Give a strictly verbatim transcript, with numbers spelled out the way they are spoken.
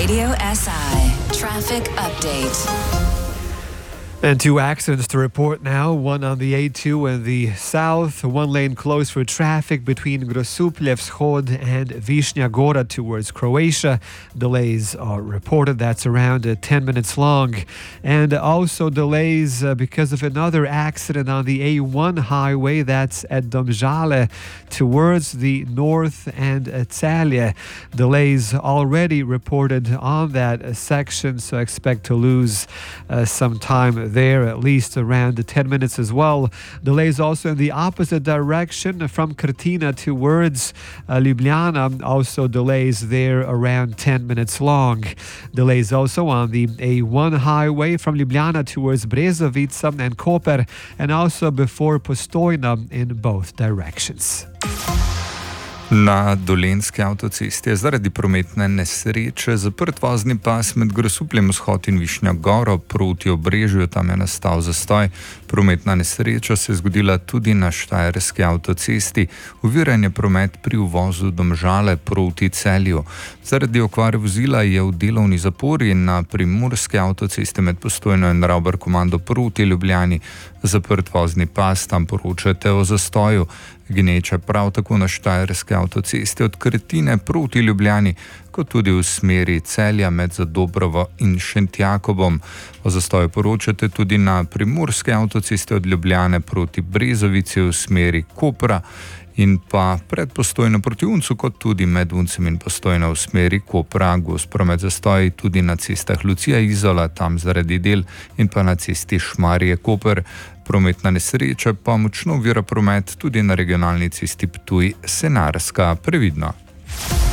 Radio S I Traffic Update. And two accidents to report now, one on the A two in the south, one lane closed for traffic between Grosuplje Vzhod and Višnja Gora towards Croatia. Delays are reported, that's around uh, ten minutes long. And also delays uh, because of another accident on the A one highway, that's at Domžale towards the north and uh, Celje. Delays already reported on that uh, section, so expect to lose uh, some time there, at least around ten minutes as well. Delays also in the opposite direction from Krtina towards uh, Ljubljana. Also delays there around ten minutes long. Delays also on the A one highway from Ljubljana towards Brezovica and Koper, and also before Postojna in both directions. Na Dolenjski avtocesti je zaradi prometne nesreče zaprt vozni pas med Grosupljem Vzhod in Višnjo Goro proti Obrežju, tam je nastal zastoj. Prometna nesreča se je zgodila tudi na Štajerski avtocesti. Oviran je promet pri uvozu Domžale proti Celju. Zaradi okvare vozila je v delovni zapori na Primorski avtocesti med Postojno in Ravbarkomando proti Ljubljani zaprt vozni pas, tam poročate o zastoju. Gneča prav tako na Štajerski avtocesti od Krtine proti Ljubljani, kot tudi v smeri Celja med Zadobrovo in Šentjakobom. O zastoju poročate tudi na Primorski avtocesti od Ljubljane proti Brezovici v smeri Kopra in pa pred Postojno proti Uncu, kot tudi med Uncem in Postojno v smeri Kopra. Gost promet zastoji tudi na cestah Lucija Izola, tam zaradi del, in pa na cesti Šmarje Koper. Prometna nesreča pa močno ovira promet tudi na regionalni cesti Ptuj Senarska. Previdno.